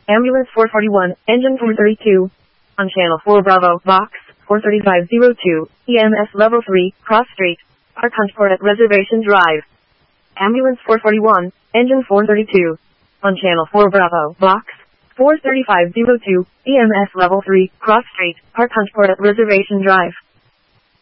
Ambulance 441, engine 432. On channel 4 Bravo, box 43502, EMS level 3, cross street. Park Huntport at Reservation Drive. Ambulance 441, engine 432. On channel 4 Bravo, box 43502, EMS level 3, cross street. Park Huntport at Reservation Drive.